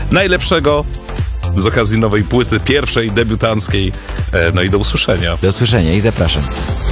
najlepszego z okazji nowej płyty, pierwszej, debiutanckiej. No i do usłyszenia. Do usłyszenia i zapraszam.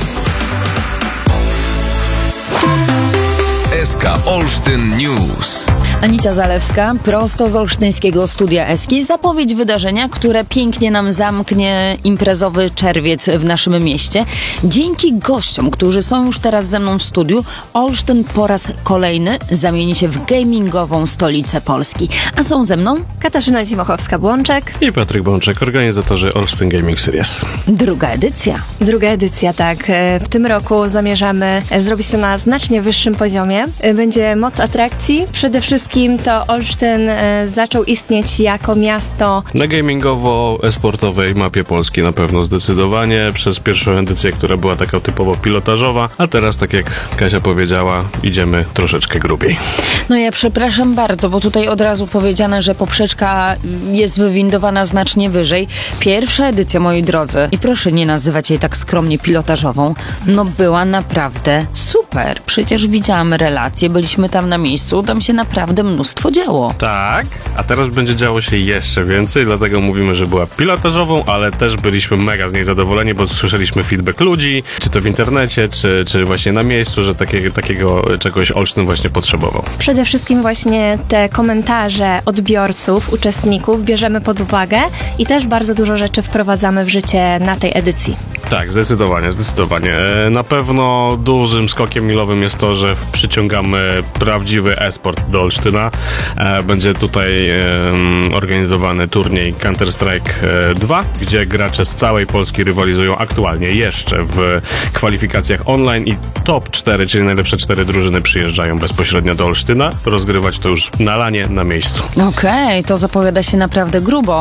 SK Olsztyn News. Anita Zalewska, prosto z olsztyńskiego studia Eski. Zapowiedź wydarzenia, które pięknie nam zamknie imprezowy czerwiec w naszym mieście. Dzięki gościom, którzy są już teraz ze mną w studiu, Olsztyn po raz kolejny zamieni się w gamingową stolicę Polski. A są ze mną Katarzyna Zimochowska-Błączek. I Patryk Bączek, organizatorzy Olsztyn Gaming Series. druga edycja. Druga edycja, tak. W tym roku zamierzamy zrobić to na znacznie wyższym poziomie. Będzie moc atrakcji. Przede wszystkim to Olsztyn zaczął istnieć jako miasto Na gamingowo-esportowej mapie Polski na pewno zdecydowanie przez pierwszą edycję, która była taka typowo pilotażowa, a teraz, tak jak Kasia powiedziała, idziemy troszeczkę grubiej. No ja przepraszam bardzo, bo tutaj od razu powiedziane, że poprzeczka jest wywindowana znacznie wyżej. Pierwsza edycja, moi drodzy, i proszę nie nazywać jej tak skromnie pilotażową, no była naprawdę super. Przecież widziałam relacje, byliśmy tam na miejscu, tam się naprawdę mnóstwo działo. Tak, a teraz będzie działo się jeszcze więcej, dlatego mówimy, że była pilotażową, ale też byliśmy mega z niej zadowoleni, bo słyszeliśmy feedback ludzi, czy to w internecie, czy właśnie na miejscu, że takiego czegoś Olsztyn właśnie potrzebował. Przede wszystkim właśnie te komentarze odbiorców, uczestników bierzemy pod uwagę i też bardzo dużo rzeczy wprowadzamy w życie na tej edycji. Tak, zdecydowanie. Na pewno dużym skokiem milowym jest to, że przyciągamy prawdziwy e-sport do Olsztyna. Będzie tutaj organizowany turniej Counter-Strike 2, gdzie gracze z całej Polski rywalizują aktualnie jeszcze w kwalifikacjach online i top 4, czyli najlepsze 4 drużyny przyjeżdżają bezpośrednio do Olsztyna. Rozgrywać to już na lanie, na miejscu. Okej, to zapowiada się naprawdę grubo.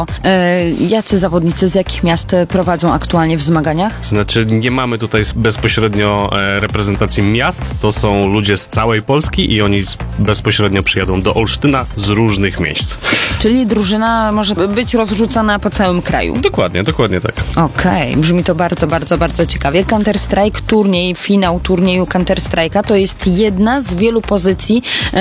Jacy zawodnicy z jakich miast prowadzą aktualnie w zmaganiach? Znaczy, nie mamy tutaj bezpośrednio reprezentacji miast, to są ludzie z całej Polski i oni bezpośrednio przyjadą do Olsztyna z różnych miejsc. Czyli drużyna może być rozrzucana po całym kraju. Dokładnie tak. Okej, brzmi to bardzo, bardzo, bardzo ciekawie. Counter-Strike turniej, finał turnieju Counter-Strike'a to jest jedna z wielu pozycji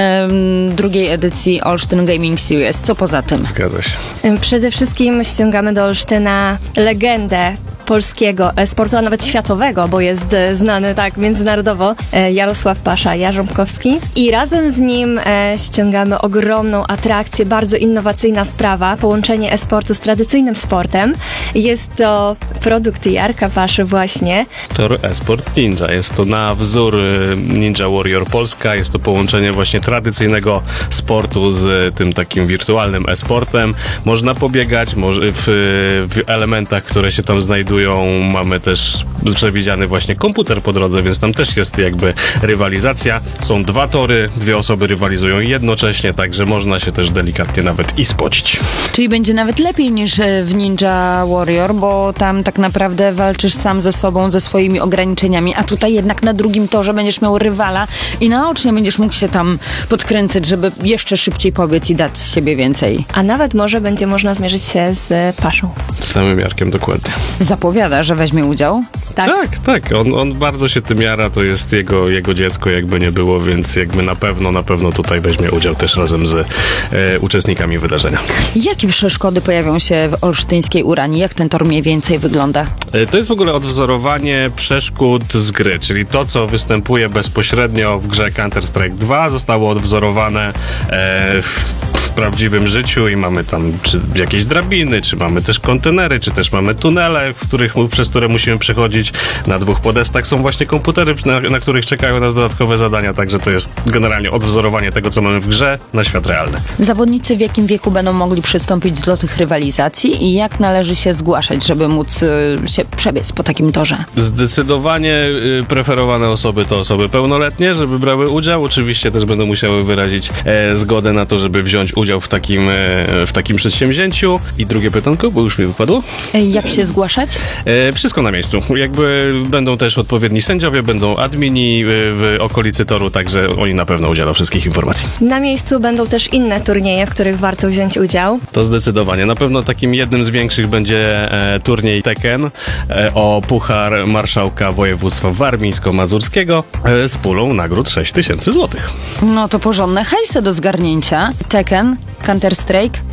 drugiej edycji Olsztyn Gaming Series. Co poza tym? Zgadza się. Przede wszystkim ściągamy do Olsztyna legendę polskiego sportu, a nawet światowego, bo jest znany tak międzynarodowo, Jarosław Pasza Jarząbkowski. I razem z nim ściągamy ogromną atrakcję, bardzo innowacyjna sprawa, połączenie e-sportu z tradycyjnym sportem. Jest to produkt Jarka Paszy właśnie. Tor eSport Ninja. Jest to na wzór Ninja Warrior Polska. Jest to połączenie właśnie tradycyjnego sportu z tym takim wirtualnym e-sportem. Można pobiegać, w elementach, które się tam znajdują, mamy też przewidziany właśnie komputer po drodze, więc tam też jest jakby rywalizacja. Są 2 tory, 2 osoby rywalizują jednocześnie, także można się też delikatnie nawet i spocić. Czyli będzie nawet lepiej niż w Ninja Warrior, bo tam tak naprawdę walczysz sam ze sobą, ze swoimi ograniczeniami, a tutaj jednak na drugim torze będziesz miał rywala i naocznie będziesz mógł się tam podkręcić, żeby jeszcze szybciej pobiec i dać z siebie więcej. A nawet może będzie można zmierzyć się z Paszą. Z samym Jarkiem, dokładnie. Zapowiada, że weźmie udział? Tak. On bardzo się tym jara, to jest jego dziecko, jakby nie było, więc jakby na pewno tutaj weźmie udział też razem z uczestnikami wydarzenia. Jakie przeszkody pojawią się w olsztyńskiej Uranii? Jak ten tor mniej więcej wygląda? To jest w ogóle odwzorowanie przeszkód z gry, czyli to, co występuje bezpośrednio w grze Counter-Strike 2, zostało odwzorowane w prawdziwym życiu i mamy tam czy jakieś drabiny, czy mamy też kontenery, czy też mamy tunele, przez które musimy przechodzić. Na 2 podestach są właśnie komputery, na których czekają nas dodatkowe zadania, także to jest generalnie odwzorowanie tego, co mamy w grze, na świat realny. Zawodnicy w jakim wieku będą mogli przystąpić do tych rywalizacji i jak należy się zgłaszać, żeby móc się przebiec po takim torze? Zdecydowanie preferowane osoby to osoby pełnoletnie, żeby brały udział. Oczywiście też będą musiały wyrazić zgodę na to, żeby wziąć udział w takim przedsięwzięciu. I drugie pytanko, bo już mi wypadło. Jak się zgłaszać? Wszystko na miejscu. Jakby będą też odpowiedni sędziowie, będą admini w okolicy toru, także oni na pewno udzielą wszystkich informacji. Na miejscu będą też inne turnieje, w których warto wziąć udział. To zdecydowanie. Na pewno takim jednym z większych będzie turniej Tekken o Puchar Marszałka Województwa Warmińsko-Mazurskiego z pulą nagród 6000 zł. No to porządne hajsy do zgarnięcia. Tekken, Counter-Strike,